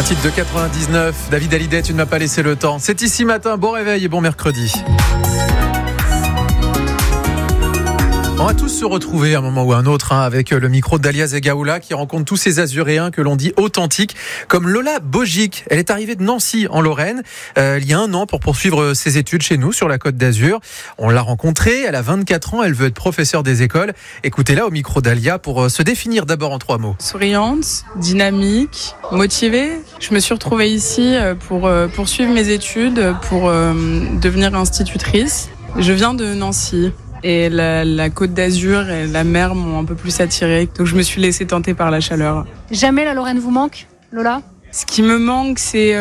Un titre de 99, David Hallyday, tu ne m'as pas laissé le temps. C'est ici matin, bon réveil et bon mercredi. On va tous se retrouver à un moment ou à un autre avec le micro d'Alia Zegaoula qui rencontre tous ces Azuréens que l'on dit authentiques, comme Lola Bogic. Elle est arrivée de Nancy en Lorraine il y a 1 an pour poursuivre ses études chez nous sur la Côte d'Azur. On l'a rencontrée, elle a 24 ans, elle veut être professeure des écoles. Écoutez-la au micro d'Alia pour se définir d'abord en 3 mots. Souriante, dynamique, motivée. Je me suis retrouvée ici pour poursuivre mes études, pour devenir institutrice. Je viens de Nancy. Et la Côte d'Azur et la mer m'ont un peu plus attirée, donc je me suis laissée tenter par la chaleur. Jamais la Lorraine vous manque, Lola ? Ce qui me manque, c'est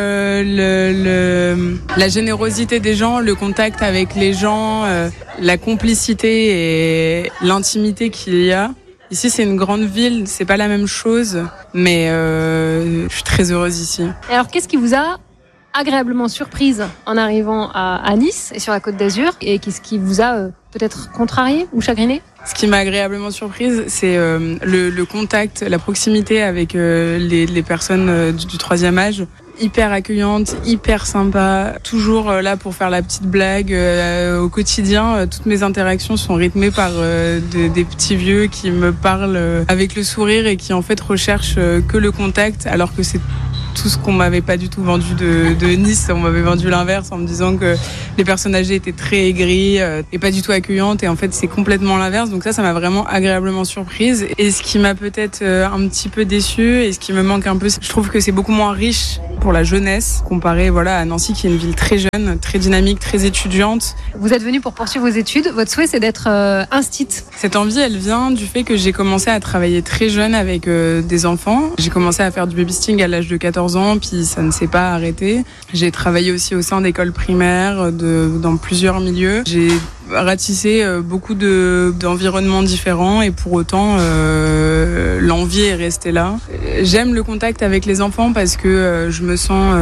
la générosité des gens, le contact avec les gens, la complicité et l'intimité qu'il y a. Ici, c'est une grande ville, c'est pas la même chose, mais je suis très heureuse ici. Et alors, qu'est-ce qui vous a agréablement surprise en arrivant à Nice et sur la Côte d'Azur, et qu'est-ce qui vous a peut-être contrarié ou chagriné ? Ce qui m'a agréablement surprise, c'est le contact, la proximité avec les personnes du 3e âge. Hyper accueillante, hyper sympa, toujours là pour faire la petite blague. Au quotidien, toutes mes interactions sont rythmées par des petits vieux qui me parlent avec le sourire et qui en fait recherchent que le contact, alors que c'est tout ce qu'on m'avait pas du tout vendu de Nice. On m'avait vendu l'inverse en me disant que les personnes âgées étaient très aigries et pas du tout accueillantes, et en fait c'est complètement l'inverse. Donc ça m'a vraiment agréablement surprise. Et ce qui m'a peut-être un petit peu déçue et ce qui me manque un peu, je trouve que c'est beaucoup moins riche pour la jeunesse comparé à Nancy, qui est une ville très jeune, très dynamique, très étudiante. Vous êtes venu pour poursuivre vos études. Votre souhait, c'est d'être instit. Cette envie, elle vient du fait que j'ai commencé à travailler très jeune avec des enfants. J'ai commencé à faire du babysitting à l'âge de 14 ans, puis ça ne s'est pas arrêté. J'ai travaillé aussi au sein d'écoles primaires, dans plusieurs milieux. J'ai ratissé beaucoup d'environnements différents, et pour autant l'envie est restée là. J'aime le contact avec les enfants parce que je me sens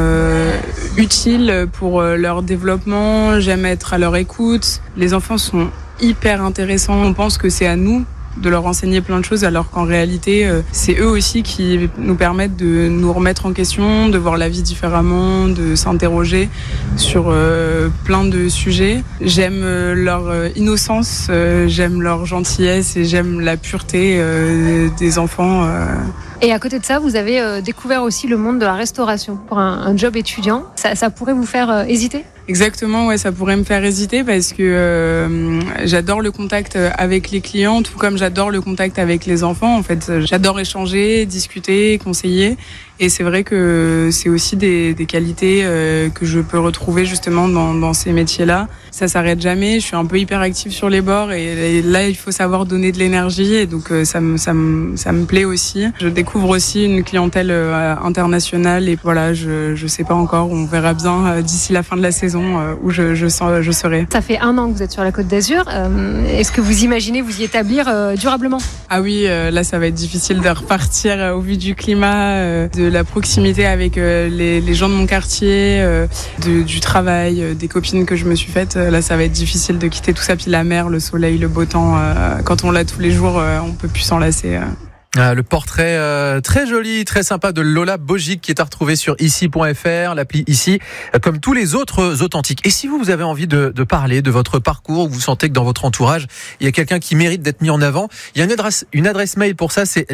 utile pour leur développement. J'aime être à leur écoute. Les enfants sont hyper intéressants. On pense que c'est à nous de leur enseigner plein de choses, alors qu'en réalité, c'est eux aussi qui nous permettent de nous remettre en question, de voir la vie différemment, de s'interroger sur plein de sujets. J'aime leur innocence, j'aime leur gentillesse et j'aime la pureté des enfants. Et à côté de ça, vous avez découvert aussi le monde de la restauration pour un job étudiant. Ça pourrait vous faire hésiter ? Exactement, ouais, ça pourrait me faire hésiter parce que j'adore le contact avec les clients, tout comme j'adore le contact avec les enfants. En fait, j'adore échanger, discuter, conseiller. Et c'est vrai que c'est aussi des qualités que je peux retrouver justement dans ces métiers-là. Ça s'arrête jamais. Je suis un peu hyperactive sur les bords, et là, il faut savoir donner de l'énergie. Et donc, ça me plaît aussi. Je découvre aussi une clientèle internationale. Et voilà, je sais pas encore. On verra bien d'ici la fin de la saison où je serai. Ça fait 1 an que vous êtes sur la Côte d'Azur. Est-ce que vous imaginez vous y établir durablement ? Ah oui, là, ça va être difficile de repartir au vu du climat, de la proximité avec les gens de mon quartier, du travail, des copines que je me suis faites. Là, ça va être difficile de quitter tout ça, puis la mer, le soleil, le beau temps. Quand on l'a tous les jours, on peut plus s'en lasser. Le portrait très joli, très sympa de Lola Bogic qui est à retrouver sur ici.fr, l'appli Ici, comme tous les autres authentiques. Et si vous avez envie de parler de votre parcours, ou vous sentez que dans votre entourage, il y a quelqu'un qui mérite d'être mis en avant, il y a une adresse mail pour ça, c'est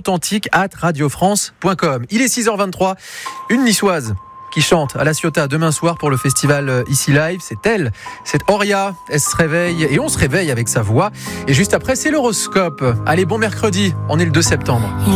lesauthentiques@radiofrance.com. Il est 6h23, une niçoise qui chante à La Ciotat demain soir pour le festival Ici Live. C'est elle, c'est Auria. Elle se réveille et on se réveille avec sa voix. Et juste après, c'est l'horoscope. Allez, bon mercredi, on est le 2 septembre.